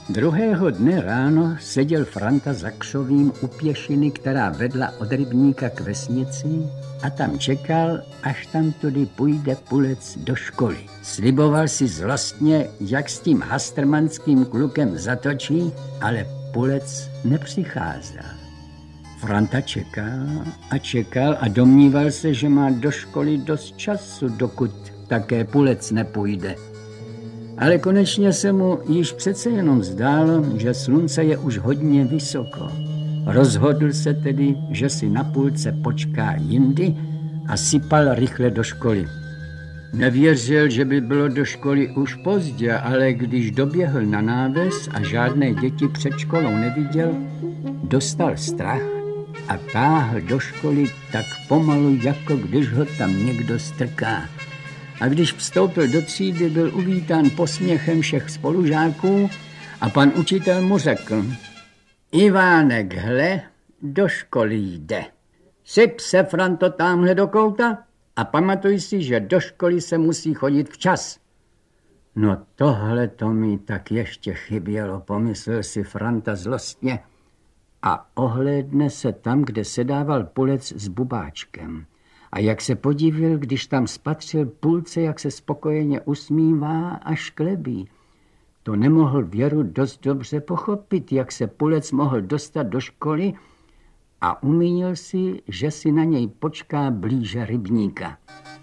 Druhého dne ráno seděl Franta za křovím u pěšiny, která vedla od rybníka k vesnici, a tam čekal, až tam tudy půjde Pulec do školy. Sliboval si zlostně, jak s tím hastrmanským klukem zatočí, ale Pulec nepřicházel. Franta čekal a domníval se, že má do školy dost času, dokud také Pulec nepůjde. Ale konečně se mu již přece jenom zdálo, že slunce je už hodně vysoko. Rozhodl se tedy, že si na půlce počká jindy a sypal rychle do školy. Nevěřil, že by bylo do školy už pozdě, ale když doběhl na náves a žádné děti před školou neviděl, dostal strach a táhl do školy tak pomalu, jako když ho tam někdo strká. A když vstoupil do třídy, byl uvítán posměchem všech spolužáků a pan učitel mu řekl: Ivánek, hle, do školy jde. Syp se, Franto, támhle do kouta a pamatuj si, že do školy se musí chodit včas. No tohle to mi tak ještě chybělo, pomyslel si Franta zlostně a ohlédne se tam, kde sedával Pulec s Bubáčkem. A jak se podivil, když tam spatřil Pulce, jak se spokojeně usmívá a šklebí. To nemohl Věru dost dobře pochopit, jak se Pulec mohl dostat do školy, a umínil si, že si na něj počká blíže rybníka.